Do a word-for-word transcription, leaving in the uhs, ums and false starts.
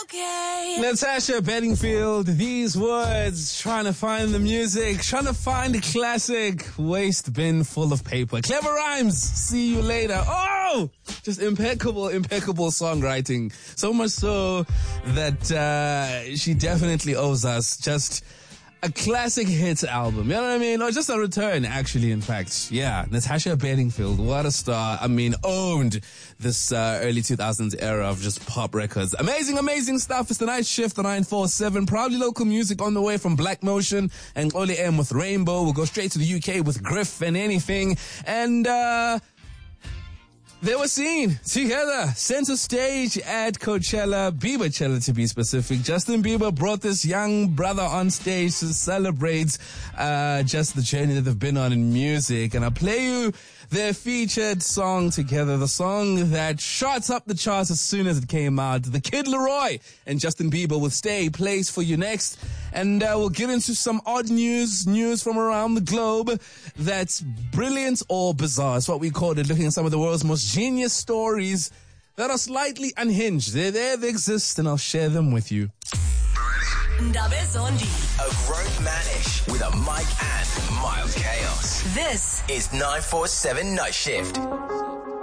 okay. Natasha Bedingfield, these words, trying to find the music, trying to find a classic, waste bin full of paper. Clever rhymes, see you later. Oh, just impeccable, impeccable songwriting. So much so that uh, she definitely owes us just a classic hits album, you know what I mean? Or just a return, actually, in fact. Yeah, Natasha Bedingfield, what a star. I mean, owned this uh, early two thousands era of just pop records. Amazing, amazing stuff. It's the Night Shift, the nine four seven. Proudly local music on the way from Black Motion and Oli M with Rainbow. We'll go straight to the U K with Griff and Anything. And, uh... they were seen together, center stage at Coachella, Bieberchella to be specific. Justin Bieber brought this young brother on stage to celebrate uh, just the journey that they've been on in music. And I'll play you their featured song together, the song that shot up the charts as soon as it came out. The Kid Laroi and Justin Bieber with Stay plays for you next. And uh, we'll get into some odd news, news from around the globe that's brilliant or bizarre. It's what we called it, looking at some of the world's most genius stories that are slightly unhinged. They're there, they exist, and I'll share them with you. Ndabe Zondi. A grown manish with a mic and mild chaos. This is nine four seven Night Shift.